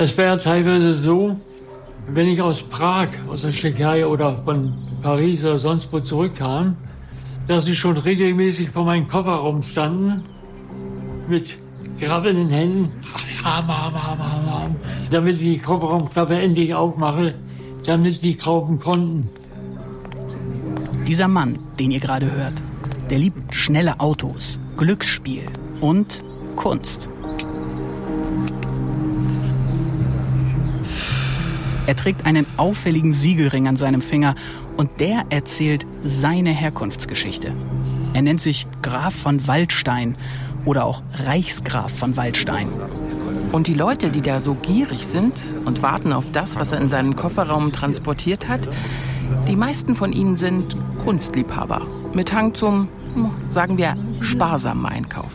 Es wäre teilweise so, wenn ich aus Prag, aus der Tschechei oder von Paris oder sonst wo zurückkam, dass sie schon regelmäßig vor meinem Kofferraum standen, mit krabbelnden Händen, damit ich die Kofferraumklappe endlich aufmache, damit sie kaufen konnten. Dieser Mann, den ihr gerade hört, der liebt schnelle Autos, Glücksspiel und Kunst. Er trägt einen auffälligen Siegelring an seinem Finger und der erzählt seine Herkunftsgeschichte. Er nennt sich Graf von Waldstein oder auch Reichsgraf von Waldstein. Und die Leute, die da so gierig sind und warten auf das, was er in seinem Kofferraum transportiert hat, die meisten von ihnen sind Kunstliebhaber mit Hang zum, sagen wir, sparsamen Einkauf.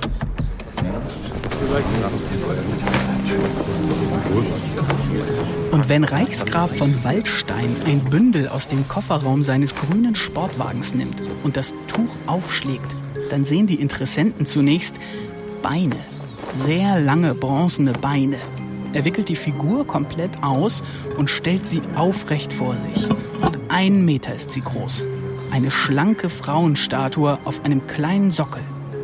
Und wenn Reichsgraf von Waldstein ein Bündel aus dem Kofferraum seines grünen Sportwagens nimmt und das Tuch aufschlägt, dann sehen die Interessenten zunächst Beine, sehr lange bronzene Beine. Er wickelt die Figur komplett aus und stellt sie aufrecht vor sich. Und 1 Meter ist sie groß. Eine schlanke Frauenstatue auf einem kleinen Sockel.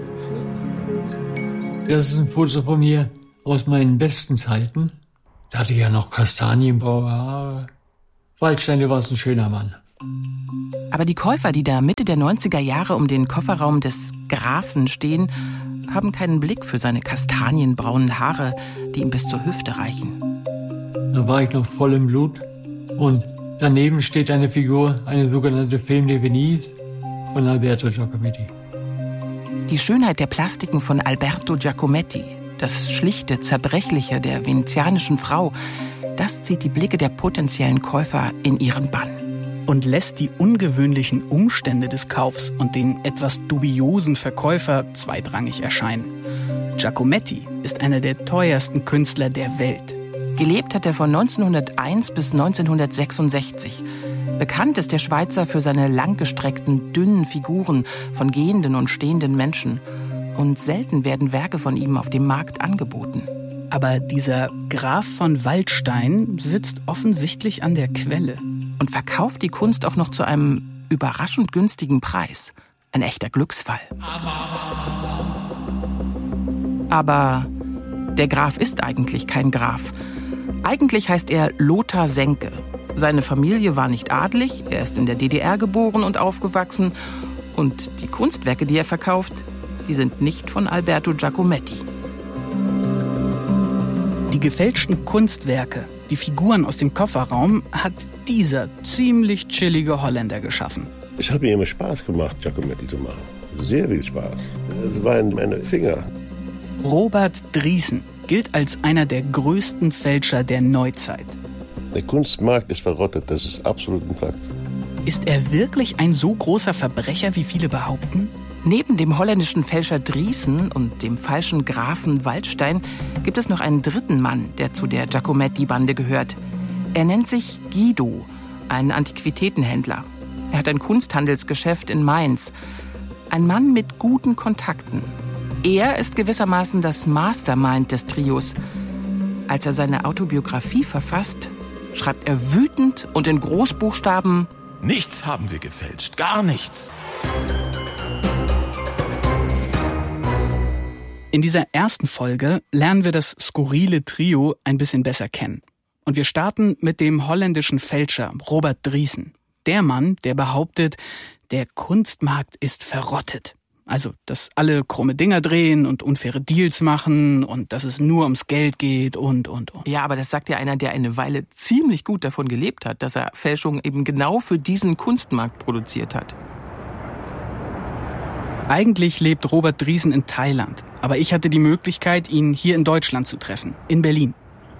Das ist ein Foto von mir aus meinen besten Zeiten. Da hatte ich ja noch kastanienbraune Haare. Waldstein, du warst ein schöner Mann. Aber die Käufer, die da Mitte der 90er Jahre um den Kofferraum des Grafen stehen, haben keinen Blick für seine kastanienbraunen Haare, die ihm bis zur Hüfte reichen. Da war ich noch voll im Blut. Und daneben steht eine Figur, eine sogenannte Femme de Venise von Alberto Giacometti. Die Schönheit der Plastiken von Alberto Giacometti, das schlichte, zerbrechliche der venezianischen Frau, das zieht die Blicke der potenziellen Käufer in ihren Bann. Und lässt die ungewöhnlichen Umstände des Kaufs und den etwas dubiosen Verkäufer zweitrangig erscheinen. Giacometti ist einer der teuersten Künstler der Welt. Gelebt hat er von 1901 bis 1966. Bekannt ist der Schweizer für seine langgestreckten, dünnen Figuren von gehenden und stehenden Menschen. Und selten werden Werke von ihm auf dem Markt angeboten. Aber dieser Graf von Waldstein sitzt offensichtlich an der Quelle. Und verkauft die Kunst auch noch zu einem überraschend günstigen Preis. Ein echter Glücksfall. Aber der Graf ist eigentlich kein Graf. Eigentlich heißt er Lothar Senke. Seine Familie war nicht adelig, er ist in der DDR geboren und aufgewachsen. Und die Kunstwerke, die er verkauft, die sind nicht von Alberto Giacometti. Die gefälschten Kunstwerke, die Figuren aus dem Kofferraum, hat dieser ziemlich chillige Holländer geschaffen. Es hat mir immer Spaß gemacht, Giacometti zu machen. Sehr viel Spaß. Das waren meine Finger. Robert Driesen gilt als einer der größten Fälscher der Neuzeit. Der Kunstmarkt ist verrottet, das ist absolut ein Fakt. Ist er wirklich ein so großer Verbrecher, wie viele behaupten? Neben dem holländischen Fälscher Driesen und dem falschen Grafen Waldstein gibt es noch einen dritten Mann, der zu der Giacometti-Bande gehört. Er nennt sich Guido, ein Antiquitätenhändler. Er hat ein Kunsthandelsgeschäft in Mainz. Ein Mann mit guten Kontakten. Er ist gewissermaßen das Mastermind des Trios. Als er seine Autobiografie verfasst, schreibt er wütend und in Großbuchstaben: Nichts haben wir gefälscht, gar nichts. In dieser ersten Folge lernen wir das skurrile Trio ein bisschen besser kennen. Und wir starten mit dem holländischen Fälscher Robert Driesen. Der Mann, der behauptet, der Kunstmarkt ist verrottet. Also, dass alle krumme Dinger drehen und unfaire Deals machen und dass es nur ums Geld geht und. Ja, aber das sagt ja einer, der eine Weile ziemlich gut davon gelebt hat, dass er Fälschungen eben genau für diesen Kunstmarkt produziert hat. Eigentlich lebt Robert Driesen in Thailand, aber ich hatte die Möglichkeit, ihn hier in Deutschland zu treffen, in Berlin.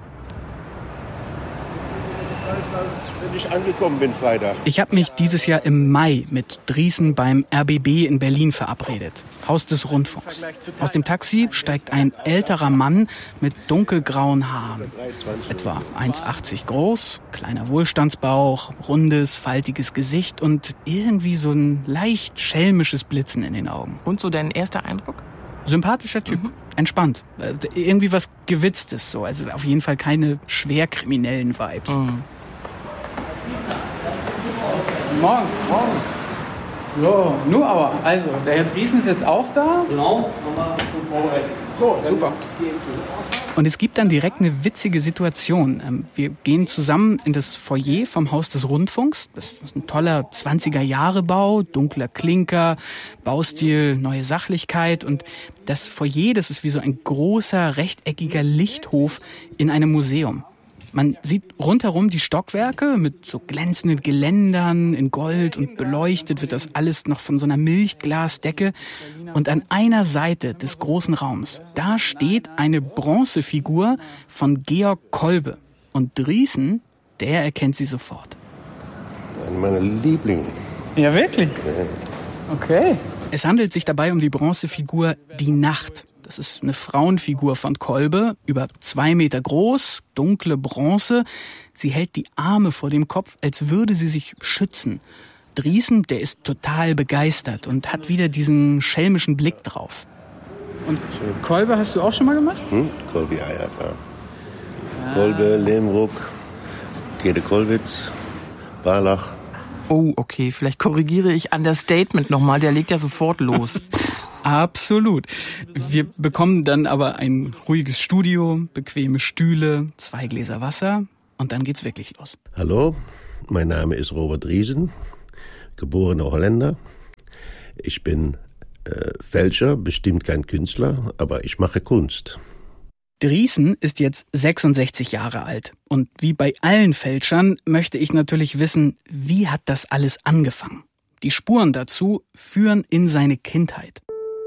Wenn ich angekommen bin Freitag. Ich habe mich dieses Jahr im Mai mit Driesen beim RBB in Berlin verabredet, Haus des Rundfunks. Aus dem Taxi steigt ein älterer Mann mit dunkelgrauen Haaren. Etwa 1,80 groß, kleiner Wohlstandsbauch, rundes, faltiges Gesicht und irgendwie so ein leicht schelmisches Blitzen in den Augen. Und so dein erster Eindruck? Sympathischer Typ. entspannt. Irgendwie was Gewitztes so. Also auf jeden Fall keine schwerkriminellen Vibes. Morgen. So, nur aber. Also, der Herr Driesen ist jetzt auch da. Genau, haben wir schon vorbereitet. So, super. Und es gibt dann direkt eine witzige Situation. Wir gehen zusammen in das Foyer vom Haus des Rundfunks. Das ist ein toller 20er-Jahre-Bau, dunkler Klinker, Baustil, neue Sachlichkeit. Und das Foyer, das ist wie so ein großer, rechteckiger Lichthof in einem Museum. Man sieht rundherum die Stockwerke mit so glänzenden Geländern in Gold und beleuchtet wird das alles noch von so einer Milchglasdecke. Und an einer Seite des großen Raums, da steht eine Bronzefigur von Georg Kolbe. Und Driesen, der erkennt sie sofort. Eine meiner Lieblinge. Ja, wirklich? Ja. Okay. Es handelt sich dabei um die Bronzefigur Die Nacht. Das ist eine Frauenfigur von Kolbe, über 2 Meter groß, dunkle Bronze. Sie hält die Arme vor dem Kopf, als würde sie sich schützen. Driesen, der ist total begeistert und hat wieder diesen schelmischen Blick drauf. Und Kolbe hast du auch schon mal gemacht? Kolbe, ja, klar. Kolbe, Lehmruck, Käthe Kollwitz, Barlach. Oh, okay, vielleicht korrigiere ich Understatement nochmal, der legt ja sofort los. Absolut. Wir bekommen dann aber ein ruhiges Studio, bequeme Stühle, 2 Gläser Wasser und dann geht's wirklich los. Hallo, mein Name ist Robert Driesen, geborener Holländer. Ich bin Fälscher, bestimmt kein Künstler, aber ich mache Kunst. Driesen ist jetzt 66 Jahre alt. Und wie bei allen Fälschern möchte ich natürlich wissen, wie hat das alles angefangen? Die Spuren dazu führen in seine Kindheit.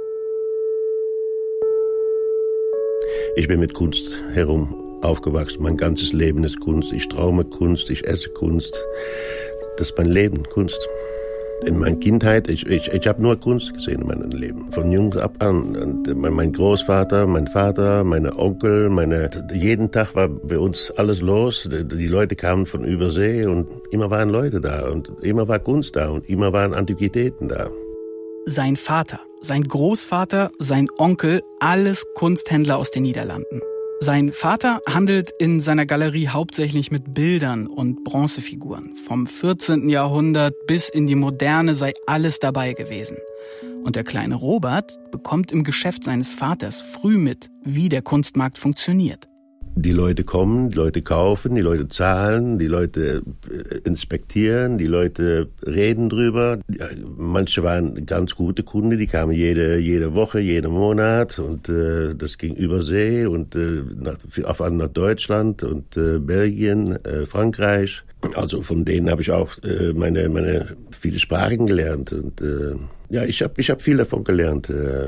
Ich bin mit Kunst herum aufgewachsen. Mein ganzes Leben ist Kunst. Ich träume Kunst, ich esse Kunst. Das ist mein Leben, Kunst. In meiner Kindheit, ich habe nur Kunst gesehen in meinem Leben. Von jung ab an. Und mein Großvater, mein Vater, meine Onkel, jeden Tag war bei uns alles los. Die Leute kamen von Übersee und immer waren Leute da. Und immer war Kunst da und immer waren Antiquitäten da. Sein Vater, sein Großvater, sein Onkel, alles Kunsthändler aus den Niederlanden. Sein Vater handelt in seiner Galerie hauptsächlich mit Bildern und Bronzefiguren. Vom 14. Jahrhundert bis in die Moderne sei alles dabei gewesen. Und der kleine Robert bekommt im Geschäft seines Vaters früh mit, wie der Kunstmarkt funktioniert. Die Leute kommen, die Leute kaufen, die Leute zahlen, die Leute inspektieren, die Leute reden drüber. Manche waren ganz gute Kunden, die kamen jede Woche, jeden Monat und das ging über See und auf nach Deutschland und Belgien, Frankreich. Also von denen habe ich auch meine viele Sprachen gelernt und ich hab viel davon gelernt,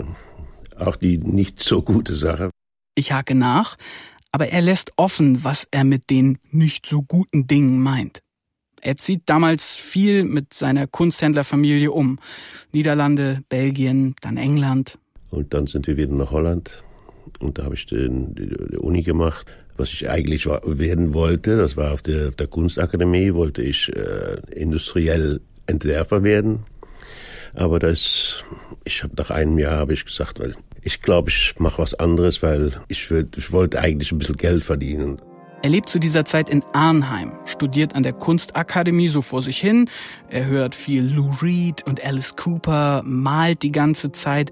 auch die nicht so gute Sache. Ich hake nach. Aber er lässt offen, was er mit den nicht so guten Dingen meint. Er zieht damals viel mit seiner Kunsthändlerfamilie um. Niederlande, Belgien, dann England. Und dann sind wir wieder nach Holland. Und da habe ich die Uni gemacht. Was ich eigentlich werden wollte, das war auf der Kunstakademie, wollte ich industriell Entwerfer werden. Aber nach einem Jahr habe ich gesagt, weil ich glaube, ich mache was anderes, weil ich wollte eigentlich ein bisschen Geld verdienen. Er lebt zu dieser Zeit in Arnhem, studiert an der Kunstakademie so vor sich hin. Er hört viel Lou Reed und Alice Cooper, malt die ganze Zeit.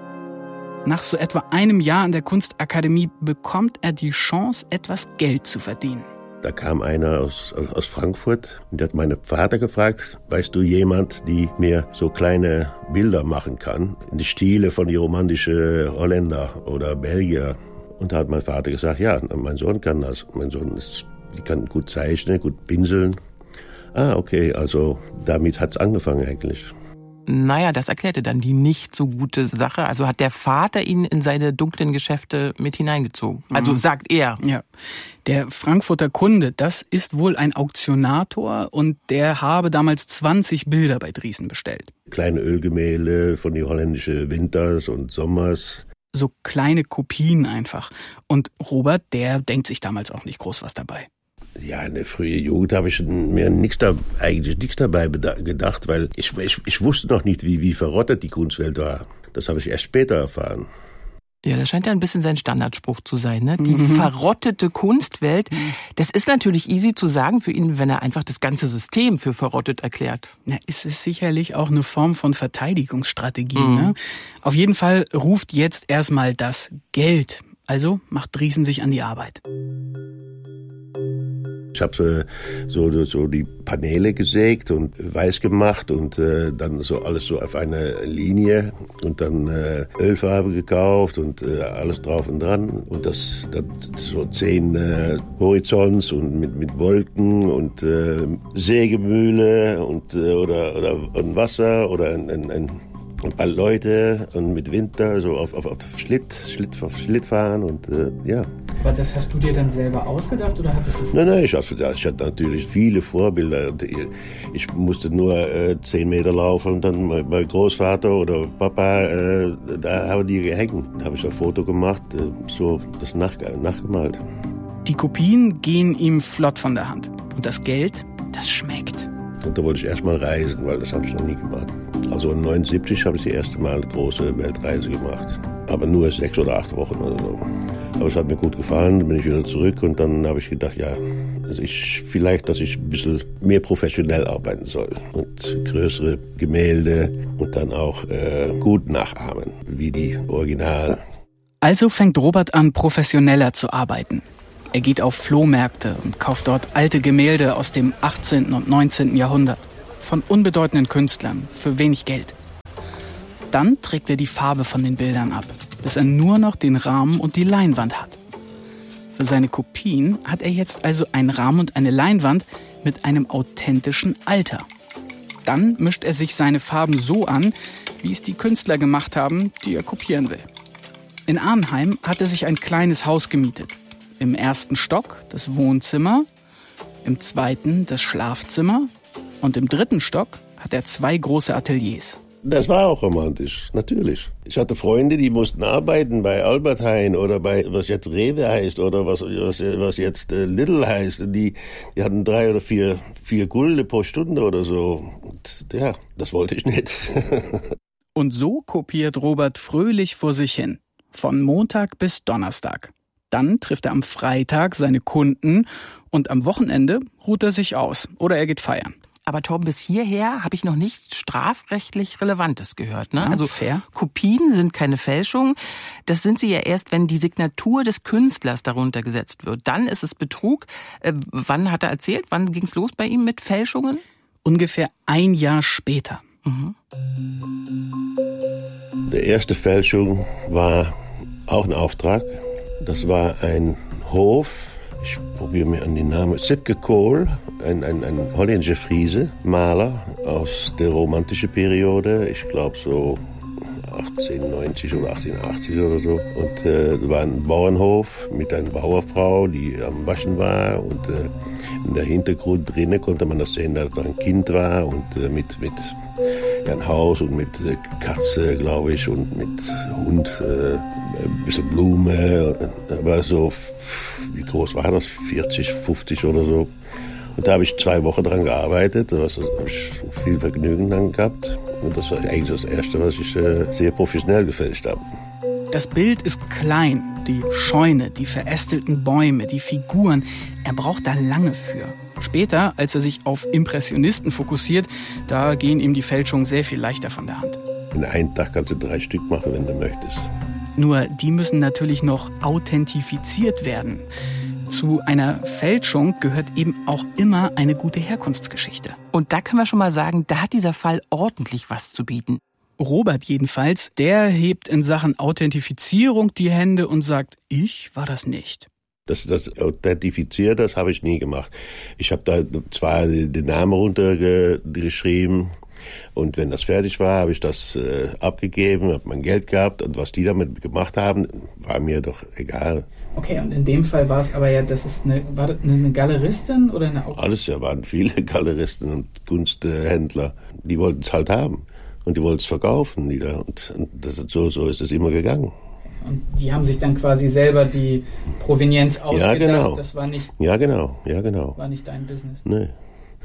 Nach so etwa einem Jahr an der Kunstakademie bekommt er die Chance, etwas Geld zu verdienen. Da kam einer aus Frankfurt und der hat meinen Vater gefragt, weißt du jemand, die mir so kleine Bilder machen kann, in die Stile von die romantischen Holländer oder Belgier. Und da hat mein Vater gesagt, ja, mein Sohn kann das. Mein Sohn die kann gut zeichnen, gut pinseln. Okay, also damit hat's angefangen eigentlich. Naja, das erklärte dann die nicht so gute Sache. Also hat der Vater ihn in seine dunklen Geschäfte mit hineingezogen. Also sagt er. Ja. Der Frankfurter Kunde, das ist wohl ein Auktionator und der habe damals 20 Bilder bei Driesen bestellt. Kleine Ölgemälde von den holländischen Winters und Sommers. So kleine Kopien einfach. Und Robert, der denkt sich damals auch nicht groß was dabei. Ja, in der frühen Jugend habe ich mir eigentlich nichts dabei gedacht, weil ich wusste noch nicht, wie verrottet die Kunstwelt war. Das habe ich erst später erfahren. Ja, das scheint ja ein bisschen sein Standardspruch zu sein, ne? Die verrottete Kunstwelt. Das ist natürlich easy zu sagen für ihn, wenn er einfach das ganze System für verrottet erklärt. Na, ist es sicherlich auch eine Form von Verteidigungsstrategie, ne? Auf jeden Fall ruft jetzt erstmal das Geld. Also macht Drießen sich an die Arbeit. Ich habe so die Paneele gesägt und weiß gemacht und dann so alles so auf eine Linie und dann Ölfarbe gekauft und alles drauf und dran und das so 10 Horizonts und mit Wolken und Sägemühle und oder ein Wasser oder ein paar Leute und mit Winter so auf Schlittfahren und ja. Aber das hast du dir dann selber ausgedacht oder hattest du Nein, ich hatte natürlich viele Vorbilder. Ich musste nur 10 Meter laufen und dann mein Großvater oder Papa, da haben die gehängt. Da habe ich ein Foto gemacht, so das nachgemalt. Die Kopien gehen ihm flott von der Hand. Und das Geld, das schmeckt. Und da wollte ich erstmal reisen, weil das habe ich noch nie gemacht. Also in 1979 habe ich die erste Mal eine große Weltreise gemacht. Aber nur 6 oder 8 Wochen oder so. Aber es hat mir gut gefallen, dann bin ich wieder zurück und dann habe ich gedacht, ja, dass ich ein bisschen mehr professionell arbeiten soll. Und größere Gemälde und dann auch gut nachahmen, wie die Original. Also fängt Robert an, professioneller zu arbeiten. Er geht auf Flohmärkte und kauft dort alte Gemälde aus dem 18. und 19. Jahrhundert. Von unbedeutenden Künstlern, für wenig Geld. Dann trägt er die Farbe von den Bildern ab, bis er nur noch den Rahmen und die Leinwand hat. Für seine Kopien hat er jetzt also einen Rahmen und eine Leinwand mit einem authentischen Alter. Dann mischt er sich seine Farben so an, wie es die Künstler gemacht haben, die er kopieren will. In Arnheim hat er sich ein kleines Haus gemietet. Im 1. Stock das Wohnzimmer, im 2. das Schlafzimmer und im 3. Stock hat er 2 große Ateliers. Das war auch romantisch, natürlich. Ich hatte Freunde, die mussten arbeiten bei Albert Heijn oder bei, was jetzt Rewe heißt oder was jetzt Lidl heißt. Die hatten 3 oder 4 Gulden pro Stunde oder so. Und ja, das wollte ich nicht. Und so kopiert Robert fröhlich vor sich hin. Von Montag bis Donnerstag. Dann trifft er am Freitag seine Kunden und am Wochenende ruht er sich aus oder er geht feiern. Aber Torben, bis hierher habe ich noch nichts strafrechtlich Relevantes gehört, ne? Ja, Also fair. Kopien sind keine Fälschung. Das sind sie ja erst, wenn die Signatur des Künstlers darunter gesetzt wird. Dann ist es Betrug. Wann hat er erzählt? Wann ging es los bei ihm mit Fälschungen? Ungefähr 1 Jahr später. Die erste Fälschung war auch ein Auftrag. Das war ein Hof. Ich probiere mir an den Namen. Sipke Kohl, ein holländischer Friese, Maler aus der romantischen Periode. Ich glaube so 1890 oder 1880 oder so. Und da war ein Bauernhof mit einer Bauerfrau, die am Waschen war. Und in der Hintergrund drinnen konnte man das sehen, dass da ein Kind war und mit ein Haus und mit Katze, glaube ich, und mit Hund, ein bisschen Blume. Aber so, wie groß war das? 40, 50 oder so. Und da habe ich 2 Wochen dran gearbeitet. Da habe ich viel Vergnügen dann gehabt. Und das war eigentlich das Erste, was ich sehr professionell gefälscht habe. Das Bild ist klein. Die Scheune, die verästelten Bäume, die Figuren. Er braucht da lange für. Später, als er sich auf Impressionisten fokussiert, da gehen ihm die Fälschungen sehr viel leichter von der Hand. In einem Tag kannst du 3 Stück machen, wenn du möchtest. Nur die müssen natürlich noch authentifiziert werden. Zu einer Fälschung gehört eben auch immer eine gute Herkunftsgeschichte. Und da können wir schon mal sagen, da hat dieser Fall ordentlich was zu bieten. Robert jedenfalls, der hebt in Sachen Authentifizierung die Hände und sagt, ich war das nicht. Das Authentifiziert, das habe ich nie gemacht. Ich habe da zwar den Namen runtergeschrieben und wenn das fertig war, habe ich das abgegeben, habe mein Geld gehabt und was die damit gemacht haben, war mir doch egal. Okay, und in dem Fall war es aber ja, war das eine Galeristin oder eine Autorin? Alles, ja, waren viele Galeristen und Kunsthändler, die wollten es halt haben und die wollten es verkaufen wieder und so ist es immer gegangen. Und die haben sich dann quasi selber die Provenienz ausgedacht. Ja, genau. Das war nicht. Ja, genau. War nicht dein Business. Nee.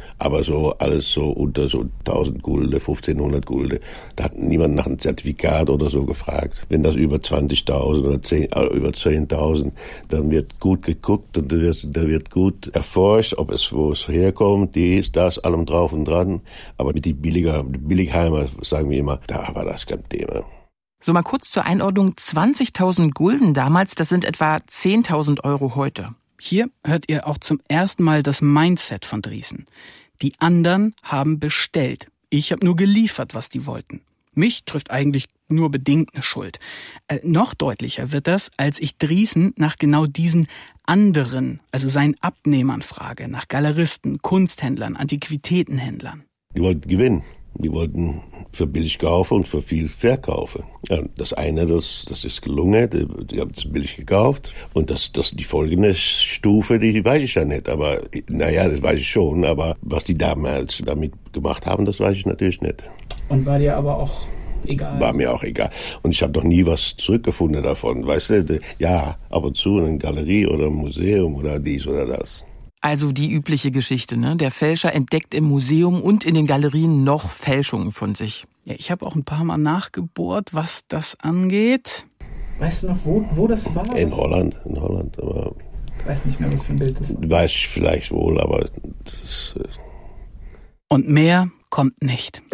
Aber so alles so unter so 1000 Gulden, 1500 Gulden, da hat niemand nach einem Zertifikat oder so gefragt. Wenn das über 20.000 oder über 10.000, dann wird gut geguckt und da wird gut erforscht, wo es herkommt, das, allem drauf und dran. Aber mit die Billigheimer, sagen wir immer, da war das kein Thema. So mal kurz zur Einordnung, 20.000 Gulden damals, das sind etwa 10.000 € heute. Hier hört ihr auch zum ersten Mal das Mindset von Drießen. Die anderen haben bestellt. Ich habe nur geliefert, was die wollten. Mich trifft eigentlich nur bedingt eine Schuld. Noch deutlicher wird das, als ich Drießen nach genau diesen anderen, also seinen Abnehmern frage, nach Galeristen, Kunsthändlern, Antiquitätenhändlern. Die wollten gewinnen. Die wollten für billig kaufen und für viel verkaufen. Ja, das eine, das ist gelungen, die haben es billig gekauft. Und die folgende Stufe, die weiß ich ja nicht. Aber, das weiß ich schon. Aber was die damals damit gemacht haben, das weiß ich natürlich nicht. Und war dir aber auch egal? War mir auch egal. Und ich habe doch nie was zurückgefunden davon. Weißt du, ja, ab und zu in einer Galerie oder ein Museum oder dies oder das. Also die übliche Geschichte, ne? Der Fälscher entdeckt im Museum und in den Galerien noch Fälschungen von sich. Ja, ich habe auch ein paar Mal nachgebohrt, was das angeht. Weißt du noch, wo das war? In Holland, aber... Ich weiß nicht mehr, was für ein Bild das war. Weiß ich vielleicht wohl, aber... Das ist, Und mehr kommt nicht.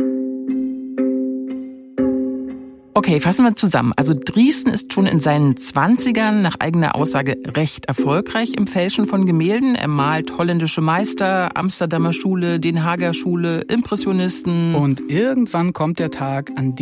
Okay, fassen wir zusammen. Also Drießen ist schon in seinen 20ern nach eigener Aussage recht erfolgreich im Fälschen von Gemälden. Er malt holländische Meister, Amsterdamer Schule, Den Haager Schule, Impressionisten. Und irgendwann kommt der Tag, an